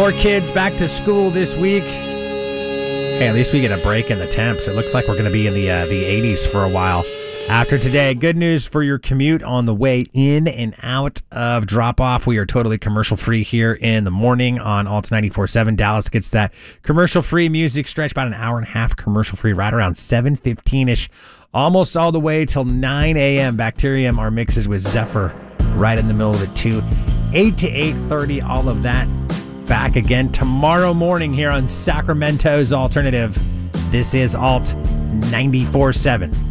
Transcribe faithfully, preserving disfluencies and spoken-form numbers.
More kids back to school this week. Hey, at least we get a break in the temps. It looks like we're going to be in the uh, the eighties for a while after today. Good news for your commute on the way in and out of drop-off. We are totally commercial-free here in the morning on Alts ninety-four point seven. Dallas gets that commercial-free music stretch, about an hour and a half commercial-free, right around seven fifteen-ish, almost all the way till nine a.m. Bacterium, our mixes with Zephyr right in the middle of it, too. eight to eight thirty, all of that. Back again tomorrow morning here on Sacramento's Alternative. This is Alt ninety-four point seven.